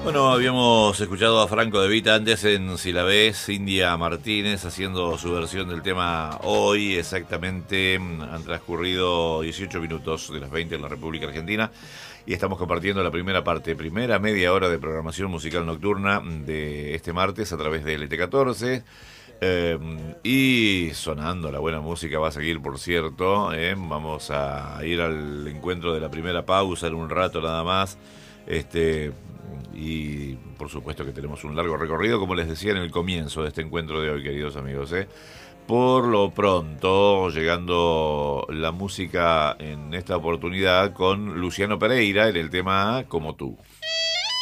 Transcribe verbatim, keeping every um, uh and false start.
Bueno, habíamos escuchado a Franco De Vita antes en Si la ves, India Martínez haciendo su versión del tema Hoy. Exactamente, han transcurrido dieciocho minutos de las veinte en la República Argentina y estamos compartiendo la primera parte, primera media hora de programación musical nocturna de este martes a través de L T catorce. Eh, y sonando la buena música va a seguir, por cierto. Eh, vamos a ir al encuentro de la primera pausa en un rato nada más. Este... Y por supuesto que tenemos un largo recorrido, como les decía en el comienzo de este encuentro de hoy, queridos amigos, ¿eh? Por lo pronto, llegando la música en esta oportunidad con Luciano Pereira en el tema Como tú.